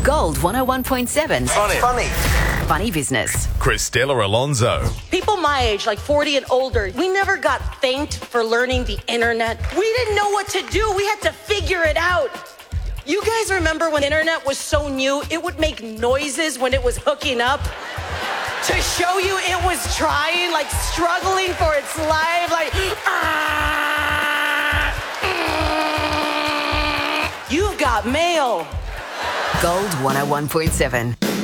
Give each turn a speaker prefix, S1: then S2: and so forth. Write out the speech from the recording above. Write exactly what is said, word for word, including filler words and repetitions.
S1: Gold one oh one point seven.
S2: Funny.
S3: Funny.
S1: Funny Business.
S2: Christella Alonso.
S4: People my age, like forty and older, we never got thanked for learning the internet. We didn't know what to do. We had to figure it out. You guys remember when the internet was so new, it would make noises when it was hooking up? To show you it was trying, like struggling for its life, like, ah, mm, you've got mail.
S1: Gold one oh one point seven.